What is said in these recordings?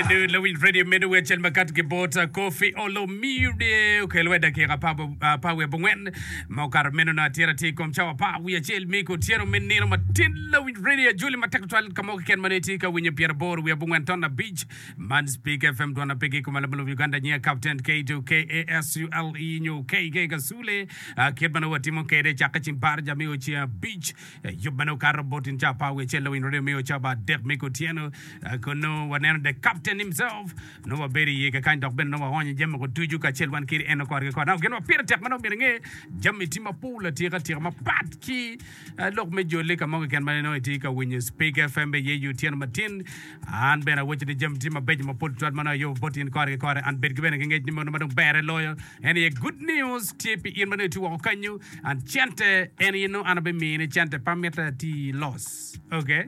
menu lawin radio menu wechel makat ke bota coffee olo mire ke lweda ke pa we bongwen mo kar menu na tira ti kom chawa pa we chel mi ko tiero menino matin lawin radio juli matektual kamo ken maneti ka winya pier bor we bongwen tona beach man speak fm dona pegi ko malamulo Uganda nya captain K2 KASULE nyo K gasule ke bana watimo ke de chaka chimbar jami o chia beach yubano kar botin chapa we chel lawin radio mi o chaba dek mi ko tieno kono wanen the captain himself no beri ye ka kind of ben no wanya jam ko tuju ka chelwan kiri en ko ko na geno pir tek mano mirnge jammi tima pula tira ma pat ki lok me jole ka mo ken mano ti ka when you speak fm be ye you tien matin an ben a wochi de jam tima be ma put twat mano yo botin ko an bet ben nge ni mo bere loyal and a good news tip in mano to kanyu and chante and you know an be me ni chante pameta ti loss okay.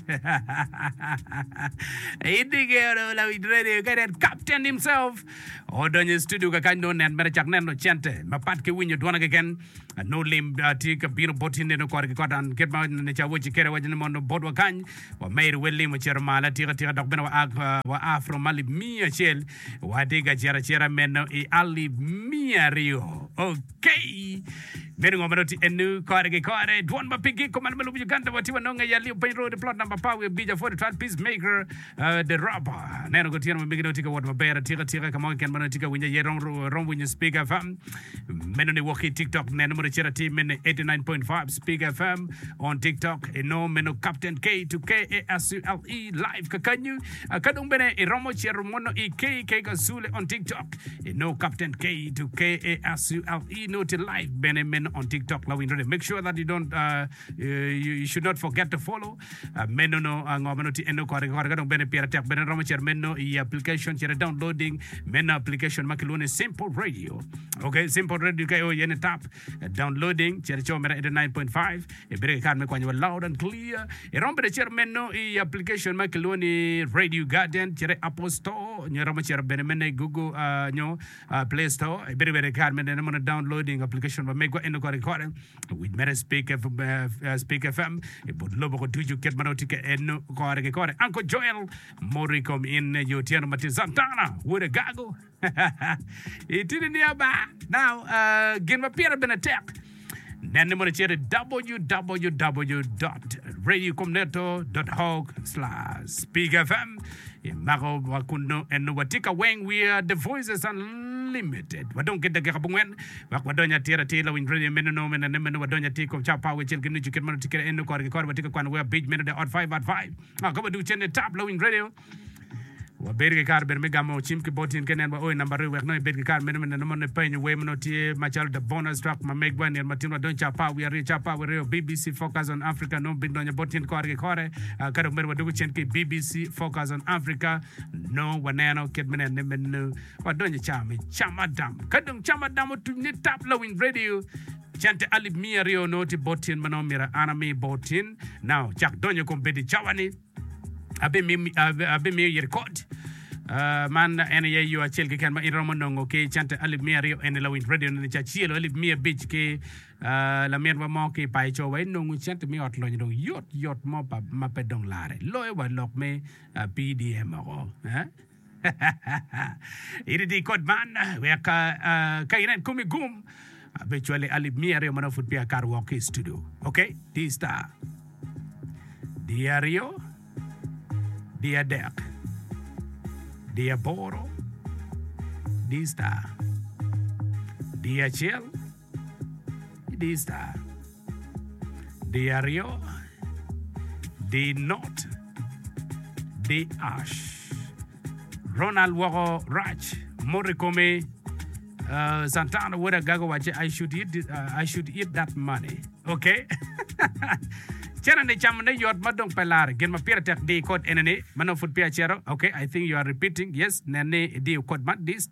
Idigero la vidrede gadet captain himself odonye studio ka kando nen mera chak nen no chente mapat ke winyo dwana again no lim ti ka biro botin no kwar ke kodan ket ma ne cha wochi kere wajne mono bodwa kan wa mair welli mo cher mala tira dok ben wa afro mali mia chel wa diga chera menno e ali mia rio okay Meri ngomanoti enu kore dwan ba pigi koman malu Uganda wati wanonga ya liu pain road plot number power bija 43 peacemaker the robber neno gotiano mbigino tika wat mabera tira kama ken mano tika winya yerong winya speaker fam meno ni walkie TikTok neno mo chera team men 89.5 speaker fam on TikTok eno meno captain K to KASULE live kakanyu kadung bene romo chero mono K gasule on TikTok eno captain K to KASULE no to live bene men on TikTok lawin really make sure that you don't you should not forget to follow meno no ngomano ti eno kore gadong bene piera tek bene romo cher meno i application cher downloading meno application makilone simple radio okay simple radio kayo yene tap downloading cher chomera 9.5 e bere kan me kwanyo loud and clear e rombe cher meno i application makilone radio garden cher Apple Store nyo romo cher bene meno Google nyo Play Store e bere kan meno mo downloading application ba mego eno kore with mera speak FM e bod lobo ko tuju ket manotika eno kore Uncle Joel Mori come in yotiano matizantana with a gago it didn't nearby now get my peer been attack then the money www.radiocomneto.org/speakfm Mako wakuno and watika weng we are the voices unlimited. Wadon get the gabungwen, wadonya tira in radio menno and nemeno wadonya tiko chapa which can you get money ticket in the corridor watika kwan we big minute at 5 at 5. Come do chen the top low in radio. Berge kar ber megamo chimke botin kenen ba oy number we no berge kar men no mon penye we no tie machal the bonus track ma megwan er matin don chapa we are chapa we BBC focus on Africa no bin don botin kore kar mer wadu chenke BBC focus on Africa no wanano ket men no wadon chama dam kadum chama dam to ni tap low in radio chante ali mia rio no ti botin manomira anami botin now chak donyo kompeti chawani abe mi record man ene ye you achel ke kan ma iromo nongo ke chante ali mierio ene la win radio ne chachielo ali mia beach ke la merwa mo ke pai cho wai nongo chante mi ot lo nyong yot mo pa ma pe dong lare lo e wa lok me PDM o iri di code man we ka inen kumi gum eventually ali mierio mana foot pia car walk studio okay this star diario Dia Dek, Dia Boro, Dia Star, Dia Chill, Dia Star, Dia Rio, Dia Not, Dia Ash, Ronald Waro Raj, Morikome, Santana, where Gago Wache, I should eat that money, okay? Chera ne chamne yot madong pelar gen ma pira tek de code enene mano foot pia chero okay I think you are repeating yes nene de code mat this